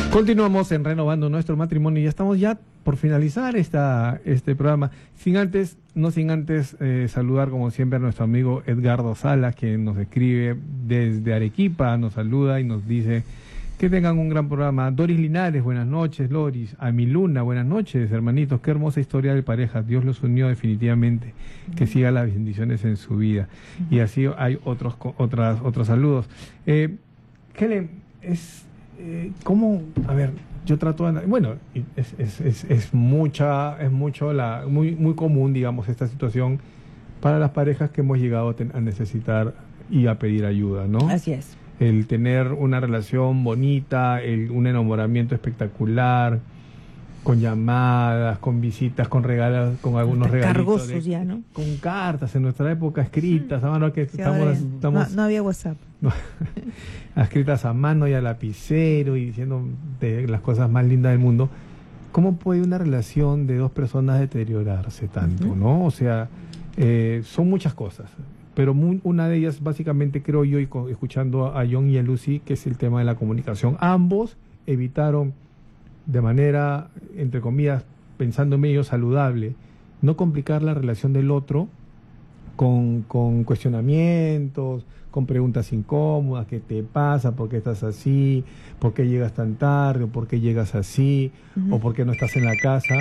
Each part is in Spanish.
Continuamos en Renovando Nuestro Matrimonio y ya estamos por finalizar este programa. No sin antes saludar como siempre a nuestro amigo Edgardo Salas, que nos escribe desde Arequipa, nos saluda y nos dice que tengan un gran programa. Doris Linares, buenas noches, Loris. A mi Luna, buenas noches, hermanitos. Qué hermosa historia de pareja. Dios los unió definitivamente. Que siga las bendiciones en su vida. Y así hay otros saludos. Helen, ¿cómo? A ver, yo trato de... Bueno, es muy común, digamos, esta situación para las parejas que hemos llegado a necesitar y a pedir ayuda, ¿no? Así es. El tener una relación bonita, un enamoramiento espectacular, con llamadas, con visitas, con regalos, con algunos regalitos. Cargosos ya, ¿no? Con cartas en nuestra época escritas, a mano, que Sí, no había WhatsApp. No, escritas a mano y a lapicero y diciendo de las cosas más lindas del mundo. ¿Cómo puede una relación de dos personas deteriorarse tanto, no? O sea, son muchas cosas, pero una de ellas básicamente creo yo, y escuchando a John y a Lucy, que es el tema de la comunicación. Ambos evitaron de manera, entre comillas, pensando en medio saludable, no complicar la relación del otro con cuestionamientos, con preguntas incómodas. ¿Qué te pasa? ¿Por qué estás así? ¿Por qué llegas tan tarde? ¿O por qué llegas así? ¿O por qué no estás en la casa?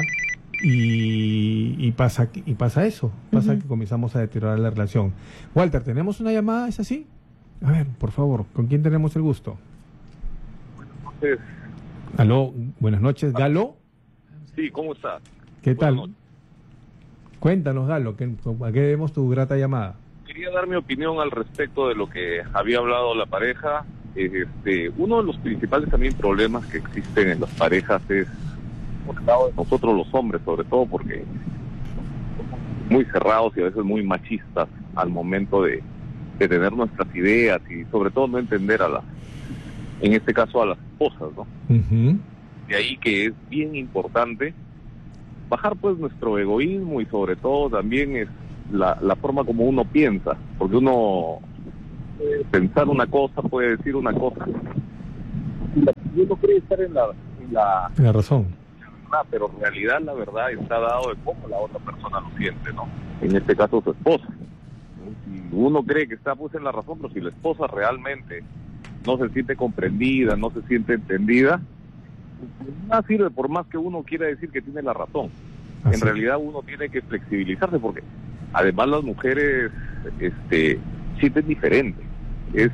Y pasa eso, pasa que comenzamos a deteriorar la relación. Walter, ¿tenemos una llamada? ¿Es así? A ver, por favor, ¿con quién tenemos el gusto? Buenas noches. Aló, buenas noches, Galo. Sí, ¿cómo está? ¿Qué tal? Cuéntanos, Galo, ¿a qué debemos tu grata llamada? Quería dar mi opinión al respecto de lo que había hablado la pareja. Uno de los principales también problemas que existen en las parejas es por el lado de nosotros los hombres, sobre todo porque somos muy cerrados y a veces muy machistas al momento de tener nuestras ideas y sobre todo no entender en este caso a las esposas, ¿no? De ahí que es bien importante bajar pues nuestro egoísmo y sobre todo también es la forma como uno piensa, porque uno pensar una cosa, puede decir una cosa, y uno cree estar en la razón, pero en realidad la verdad está dado de cómo la otra persona lo siente, ¿no? En este caso su esposa. Si uno cree que está pues en la razón, pero si la esposa realmente no se siente comprendida, no se siente entendida, nada sirve por más que uno quiera decir que tiene la razón. Así. En realidad uno tiene que flexibilizarse porque además las mujeres sienten diferente. Es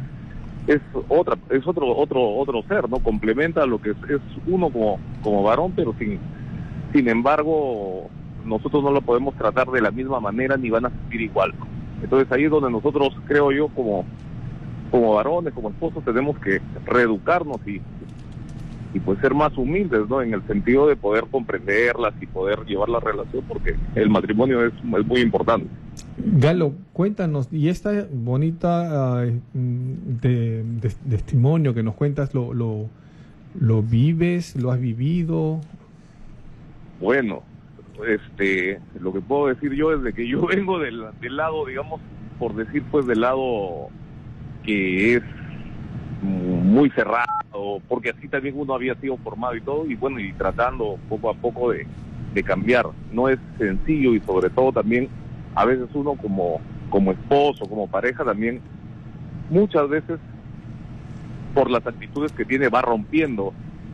otro ser, ¿no? Complementa a lo que es uno como varón, pero sin embargo nosotros no lo podemos tratar de la misma manera ni van a sentir igual, ¿no? Entonces ahí es donde nosotros, creo yo, como varones, como esposos, tenemos que reeducarnos y pues ser más humildes, ¿no? En el sentido de poder comprenderlas y poder llevar la relación, porque el matrimonio es muy importante. Galo, cuéntanos, y esta bonita testimonio que nos cuentas, ¿lo vives? ¿Lo has vivido? Bueno, lo que puedo decir yo es de que yo vengo del lado, digamos, por decir pues del lado que es muy cerrado, porque así también uno había sido formado y todo, y bueno, y tratando poco a poco de cambiar. No es sencillo y sobre todo también a veces uno como esposo, como pareja también, muchas veces por las actitudes que tiene va rompiendo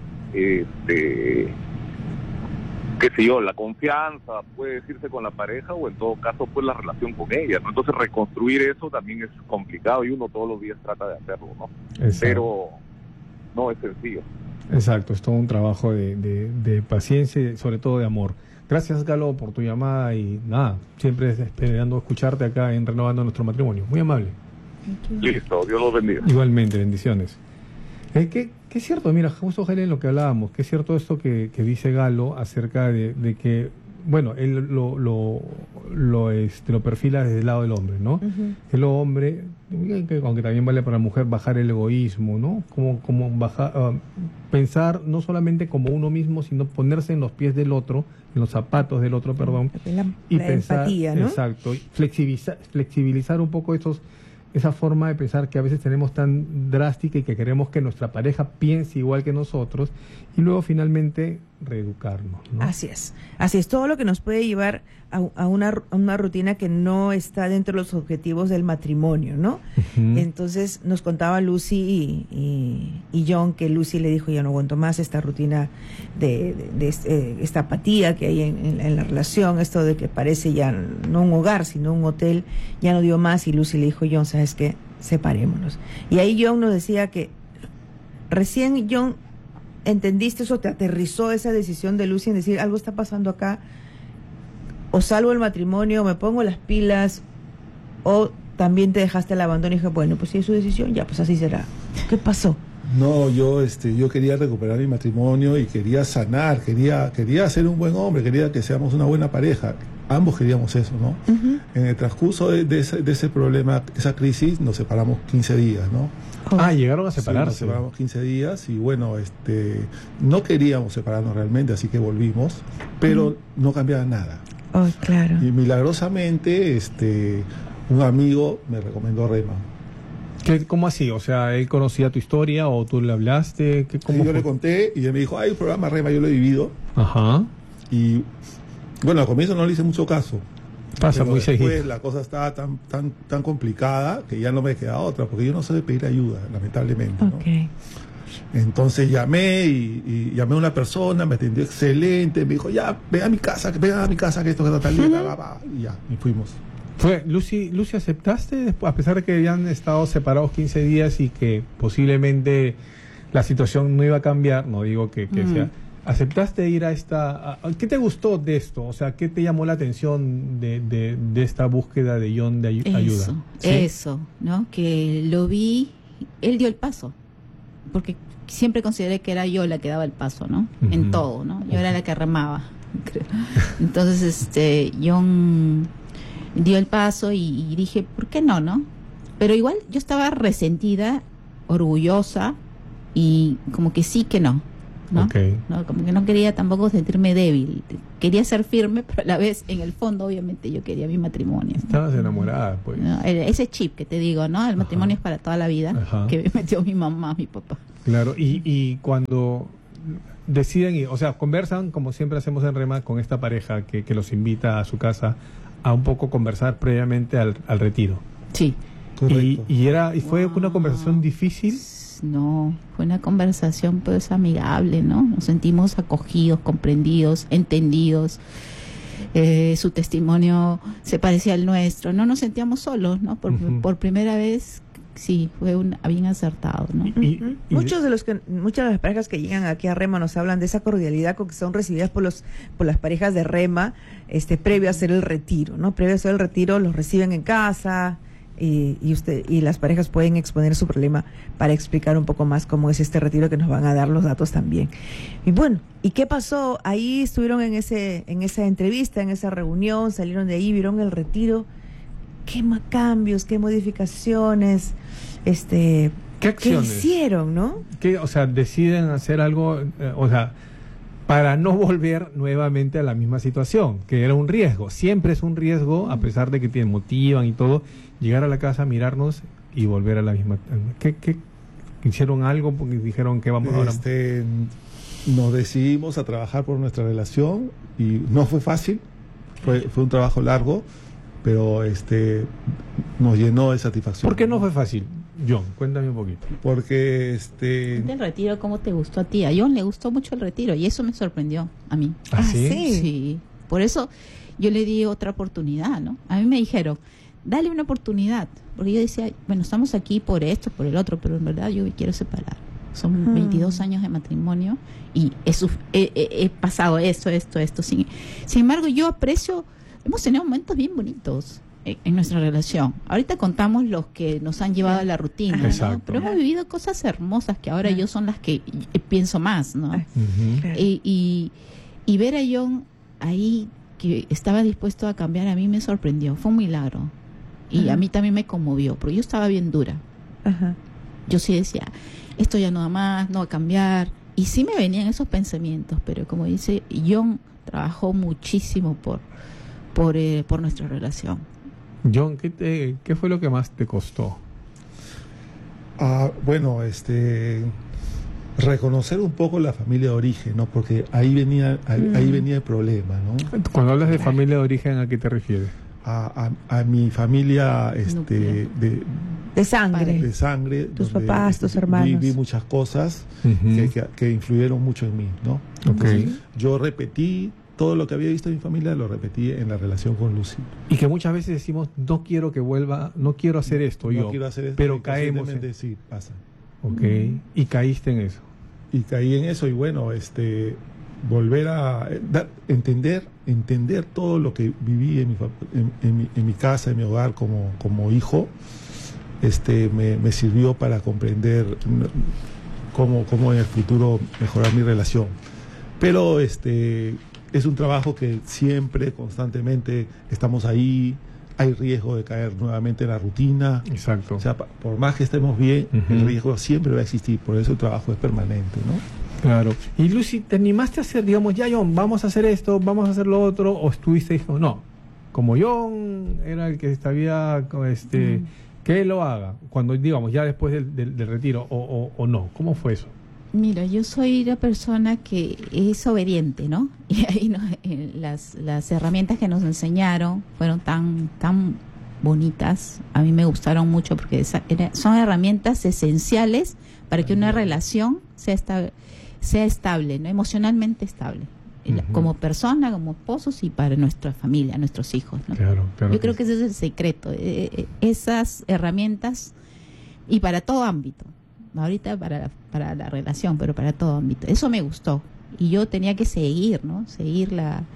qué sé yo, la confianza, puede decirse, con la pareja o en todo caso pues la relación con ella, ¿no? Entonces reconstruir eso también es complicado y uno todos los días trata de hacerlo, ¿no? Exacto. Pero no es sencillo. Exacto, es todo un trabajo de paciencia y sobre todo de amor. Gracias, Galo, por tu llamada y nada, siempre esperando escucharte acá en Renovando Nuestro Matrimonio. Muy amable. Listo, Dios los bendiga. Igualmente, bendiciones. ¿Qué es cierto? Mira, justo Helen, lo que hablábamos, que es cierto esto que dice Galo acerca de que, bueno, él lo perfila desde el lado del hombre, ¿no? El hombre, aunque también vale para la mujer, bajar el egoísmo, ¿no? Como bajar, pensar no solamente como uno mismo, sino ponerse en los pies del otro, en los zapatos del otro, perdón, y pensar, empatía, ¿no? Exacto, flexibilizar un poco esa forma de pensar que a veces tenemos tan drástica y que queremos que nuestra pareja piense igual que nosotros y luego finalmente reeducarnos, ¿no? Así es, todo lo que nos puede llevar a una rutina que no está dentro de los objetivos del matrimonio, ¿no? Uh-huh. Entonces nos contaba Lucy y John que Lucy le dijo, ya no aguanto más esta rutina de esta apatía que hay en la relación, esto de que parece ya no un hogar sino un hotel, ya no dio más, y Lucy le dijo, John, ¿sabes qué? Separémonos. Y ahí John nos decía que recién John ¿entendiste eso? ¿Te aterrizó esa decisión de Lucy en decir, algo está pasando acá? ¿O salvo el matrimonio, me pongo las pilas? ¿O también te dejaste el abandono y dije, bueno, pues si es su decisión, ya, pues así será? ¿Qué pasó? No, yo quería recuperar mi matrimonio y quería sanar, quería ser un buen hombre, quería que seamos una buena pareja. Ambos queríamos eso, ¿no? Uh-huh. En el transcurso de ese problema, esa crisis, nos separamos 15 días, ¿no? Llegaron a separarse. Sí, nos separamos 15 días y bueno, no queríamos separarnos realmente, así que volvimos, pero no cambiaba nada. Oh, claro. Y milagrosamente, un amigo me recomendó Rema. ¿Cómo así? O sea, ¿él conocía tu historia o tú le hablaste? ¿Cómo yo le conté y él me dijo, hay un programa Rema, yo lo he vivido. Ajá. Y bueno, al comienzo no le hice mucho caso. Pasa muy seguido. Después la cosa estaba tan complicada que ya no me queda otra, porque yo no sé pedir ayuda, lamentablemente, ¿no? Okay. Entonces llamé y llamé a una persona, me atendió excelente, me dijo, ya, ven a mi casa, que esto, que tal, y ya, y fuimos. Lucy, ¿aceptaste después, a pesar de que habían estado separados 15 días y que posiblemente la situación no iba a cambiar, no digo que sea, ¿aceptaste ir a esta... ¿Qué te gustó de esto? O sea, ¿qué te llamó la atención de esta búsqueda de John de ayuda? ¿Sí? Eso, ¿no? Que lo vi, él dio el paso, porque siempre consideré que era yo la que daba el paso, ¿no? Uh-huh. En todo, ¿no? Yo era la que remaba, creo. Entonces, John dio el paso y dije, ¿por qué no, no? Pero igual yo estaba resentida, orgullosa y como que sí que no. ¿No? Okay. ¿No? Como que no quería tampoco sentirme débil, quería ser firme, pero a la vez, en el fondo, obviamente yo quería mi matrimonio. Estabas enamorada, pues. ¿No? Ese chip que te digo, ¿no? El matrimonio es para toda la vida, que me metió mi mamá, mi papá. Claro, y cuando deciden ir, o sea, conversan, como siempre hacemos en Rema, con esta pareja que los invita a su casa a un poco conversar previamente al retiro. Sí. Correcto. ¿Y fue una conversación difícil? No, fue una conversación pues amigable, ¿no? Nos sentimos acogidos, comprendidos, entendidos. Su testimonio se parecía al nuestro, no nos sentíamos solos, ¿no? Por primera vez, sí, fue bien acertado, ¿no? Muchas de las parejas que llegan aquí a Rema nos hablan de esa cordialidad con que son recibidas por las parejas de Rema, previo a hacer el retiro, ¿no? Previo a hacer el retiro los reciben en casa. Y las parejas pueden exponer su problema para explicar un poco más cómo es este retiro, que nos van a dar los datos también. Y bueno, ¿y qué pasó? Ahí estuvieron en esa entrevista, en esa reunión, salieron de ahí, vieron el retiro. ¿Qué cambios, qué modificaciones, qué acciones qué hicieron, no? O sea, deciden hacer algo, para no volver nuevamente a la misma situación, que era un riesgo. Siempre es un riesgo, a pesar de que te motivan y todo, llegar a la casa, mirarnos y volver a la misma. ¿Qué hicieron algo? Porque dijeron que vamos ahora. Nos decidimos a trabajar por nuestra relación y no fue fácil, fue un trabajo largo, pero nos llenó de satisfacción. ¿Por qué no fue fácil? John, cuéntame un poquito. Porque ¿El retiro cómo te gustó a ti? A John le gustó mucho el retiro y eso me sorprendió a mí. ¿Ah, sí? Sí. Por eso yo le di otra oportunidad, ¿no? A mí me dijeron, dale una oportunidad, porque yo decía, bueno, estamos aquí por esto, por el otro, pero en verdad yo me quiero separar. Son 22 años de matrimonio y he pasado esto. Sin embargo, yo aprecio, hemos tenido momentos bien bonitos en nuestra relación. Ahorita contamos los que nos han llevado a la rutina, ¿no? Pero hemos vivido cosas hermosas que ahora yo son las que pienso más, ¿no? Y ver a John ahí que estaba dispuesto a cambiar, a mí me sorprendió, fue un milagro. Y a mí también me conmovió, porque yo estaba bien dura. Yo sí decía, esto ya no da más, no va a cambiar. Y sí me venían esos pensamientos, pero como dice, John trabajó muchísimo por nuestra relación. John, ¿qué fue lo que más te costó? Bueno, reconocer un poco la familia de origen, ¿no? Porque ahí venía el problema, ¿no? Cuando hablas de familia de origen, ¿a qué te refieres? A mi familia de sangre. De sangre. Tus papás, tus hermanos. Vi muchas cosas que influyeron mucho en mí, ¿no? Okay. Entonces, yo repetí todo lo que había visto en mi familia, lo repetí en la relación con Lucy. Y que muchas veces decimos, no quiero que vuelva, no quiero hacer esto no quiero hacer esto, pero caemos sí, pasa. Ok, y caíste en eso. Y caí en eso y bueno, volver a entender todo lo que viví en mi casa, en mi hogar como hijo, me sirvió para comprender cómo en el futuro mejorar mi relación. Pero es un trabajo que siempre, constantemente estamos ahí. Hay riesgo de caer nuevamente en la rutina. Exacto. O sea, por más que estemos bien, el riesgo siempre va a existir. Por eso el trabajo es permanente, ¿no? Claro. Y Lucy, ¿te animaste a hacer, digamos, ya John, vamos a hacer esto, vamos a hacer lo otro? ¿O estuviste y dijo, no, como John era el que sabía que él lo haga? Cuando, digamos, ya después del retiro, o no. ¿Cómo fue eso? Mira, yo soy la persona que es obediente, ¿no? Y ahí las herramientas que nos enseñaron fueron tan bonitas. A mí me gustaron mucho porque son herramientas esenciales para que una relación sea estable, ¿no? Emocionalmente estable. Como persona, como esposos y para nuestra familia, nuestros hijos, ¿no? Claro. Yo creo que ese es el secreto. Esas herramientas y para todo ámbito. Ahorita para la relación, pero para todo ámbito. Eso me gustó. Y yo tenía que seguir, ¿no? Seguir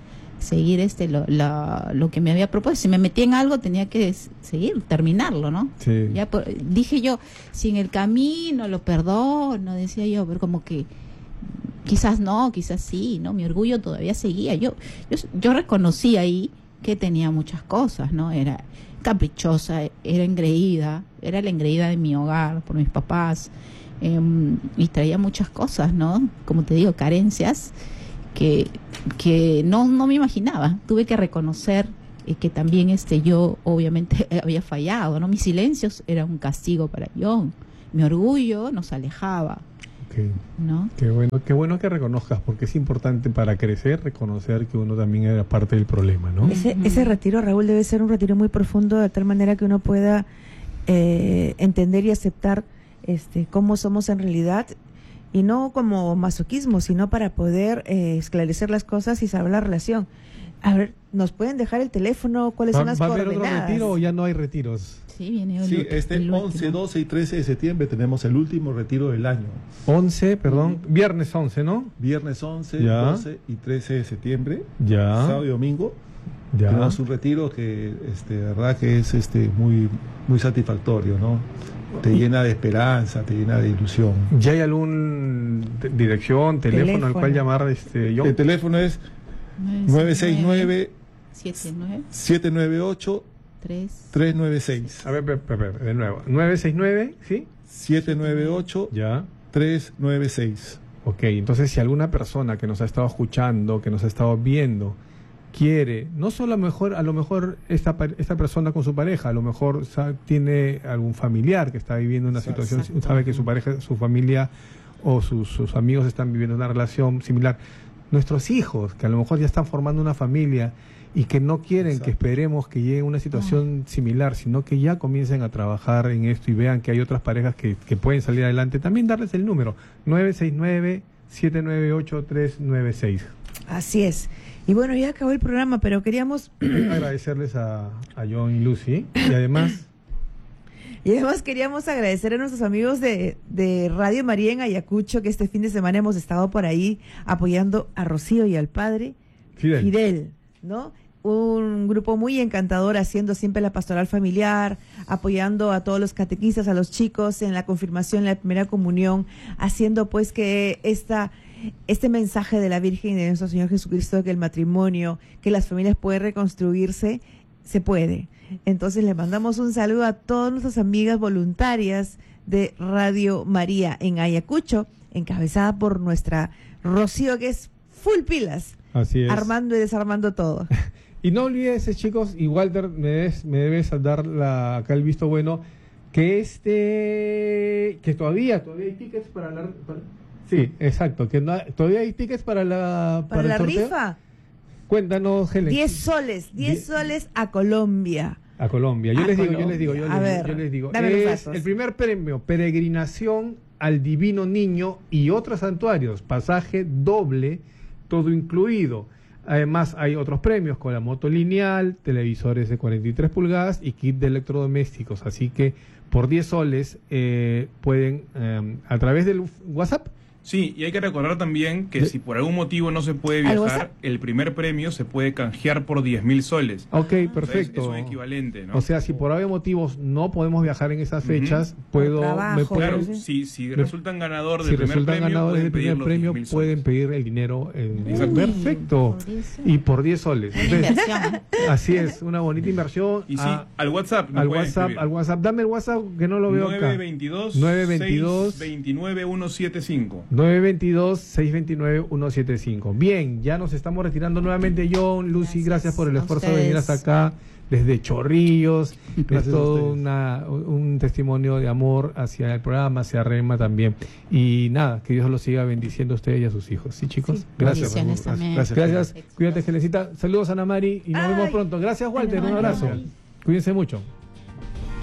lo que me había propuesto. Si me metí en algo, tenía que seguir, terminarlo, ¿no? Sí. Ya dije yo, si en el camino lo perdono, decía yo, pero como que quizás no, quizás sí, ¿no? Mi orgullo todavía seguía. Yo reconocí ahí que tenía muchas cosas, ¿no? Era caprichosa, era la engreída de mi hogar por mis papás, y traía muchas cosas, ¿no? Como te digo, carencias que no me imaginaba. Tuve que reconocer que también yo obviamente había fallado, ¿no? Mis silencios eran un castigo para John. Mi orgullo nos alejaba. Okay. ¿No? Qué bueno que reconozcas, porque es importante para crecer reconocer que uno también era parte del problema, ¿no? Ese retiro, Raúl, debe ser un retiro muy profundo, de tal manera que uno pueda entender y aceptar cómo somos en realidad, y no como masoquismo, sino para poder esclarecer las cosas y saber la relación. A ver, ¿nos pueden dejar el teléfono? ¿Cuáles son las coordenadas? ¿Va a haber otro retiro o ya no hay retiros? Sí, viene el 11, 12 y 13 de septiembre tenemos el último retiro del año. Viernes 11, ¿no? Viernes 11, ya. 12 y 13 de septiembre. Ya. Sábado y domingo. Ya. Tenemos un retiro que, de verdad que es muy, muy satisfactorio, ¿no? Te llena de esperanza, te llena de ilusión. ¿Ya hay algún dirección, teléfono al cual llamar, John? El teléfono es 969 798 396. A ver, de nuevo. 969, ¿sí? 798 ya 396. Ok, entonces si alguna persona que nos ha estado escuchando, que nos ha estado viendo, quiere, no solo a lo mejor esta persona con su pareja, a lo mejor tiene algún familiar que está viviendo una situación, sabe que su pareja, su familia o sus amigos están viviendo una relación similar. Nuestros hijos, que a lo mejor ya están formando una familia y que no quieren que esperemos que llegue una situación similar, sino que ya comiencen a trabajar en esto y vean que hay otras parejas que pueden salir adelante, también darles el número 969-798-396. Así es. Y bueno, ya acabó el programa, pero queríamos agradecerles a John y Lucy, y además queríamos agradecer a nuestros amigos de Radio María en Ayacucho, que este fin de semana hemos estado por ahí apoyando a Rocío y al padre Fidel, ¿no? Un grupo muy encantador, haciendo siempre la pastoral familiar, apoyando a todos los catequistas, a los chicos en la confirmación, en la primera comunión, haciendo pues que este mensaje de la Virgen y de nuestro Señor Jesucristo, que el matrimonio, que las familias pueden reconstruirse, se puede. Entonces le mandamos un saludo a todas nuestras amigas voluntarias de Radio María en Ayacucho, encabezada por nuestra Rocío, que es full pilas. Así es. Armando y desarmando todo. Y no olvides, chicos, y Walter, me debes dar acá el visto bueno, que que todavía hay tickets para la... sí, exacto, que todavía hay tickets para la rifa. Cuéntanos, Helen. 10 soles a Colombia. A Colombia. Yo les digo. Dame los Es datos. el primer premio, peregrinación al Divino Niño y otros santuarios, pasaje doble, todo incluido. Además hay otros premios con la moto lineal, televisores de 43 pulgadas y kit de electrodomésticos. Así que por 10 soles pueden, a través del WhatsApp. Sí, y hay que recordar también que si por algún motivo no se puede viajar, el primer premio se puede canjear por 10.000 soles. Ok, perfecto. Es un equivalente, ¿no? O sea, si por algún motivos no podemos viajar en esas fechas, Claro, si resultan ganador del primer premio, pueden pedir el dinero. Perfecto. Y por 10 soles. Inversión. Así es, una bonita inversión. Y sí, al WhatsApp. Al WhatsApp. Dame el WhatsApp que no lo veo acá. 922 629 175. 922-629-175. Bien, ya nos estamos retirando nuevamente, John, Lucy, gracias por el esfuerzo de venir hasta acá, desde Chorrillos. Es todo un testimonio de amor hacia el programa, hacia Rema también. Y nada, que Dios los siga bendiciendo a ustedes y a sus hijos. ¿Sí, chicos? Sí, gracias. Gracias. Cuídate, Gelecita. Saludos, Ana Mari, y nos vemos pronto. Gracias, Walter. Un abrazo. Cuídense mucho.